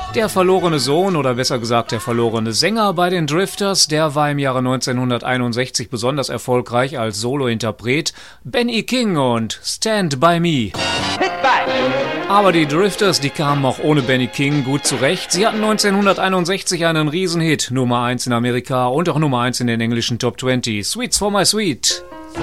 Der verlorene Sohn oder besser gesagt der verlorene Sänger bei den Drifters, der war im Jahre 1961 besonders erfolgreich als Solointerpret. Benny King und Stand By Me. Aber die Drifters, die kamen auch ohne Benny King gut zurecht. Sie hatten 1961 einen Riesenhit, Nummer 1 in Amerika und auch Nummer 1 in den englischen Top 20. Sweets for my sweet.